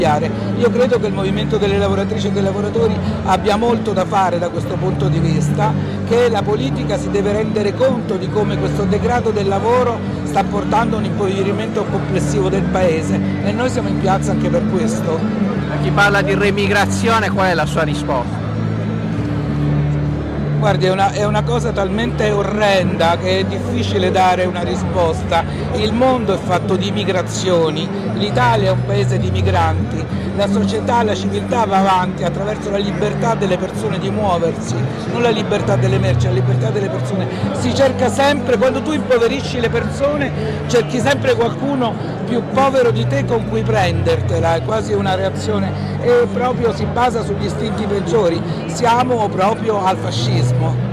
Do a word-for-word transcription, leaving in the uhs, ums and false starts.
Io credo che il movimento delle lavoratrici e dei lavoratori abbia molto da fare da questo punto di vista, che la politica si deve rendere conto di come questo degrado del lavoro sta portando a un impoverimento complessivo del Paese e noi siamo in piazza anche per questo. A chi parla di remigrazione, qual è la sua risposta? Guardi, è una, è una cosa talmente orrenda che è difficile dare una risposta. Il mondo è fatto di migrazioni, l'Italia è un paese di migranti, la società, la civiltà va avanti attraverso la libertà delle persone di muoversi, non la libertà delle merci, la libertà delle persone. Si cerca sempre, quando tu impoverisci le persone, cerchi sempre qualcuno più povero di te con cui prendertela, è quasi una reazione e proprio si basa sugli istinti peggiori, siamo proprio al fascismo.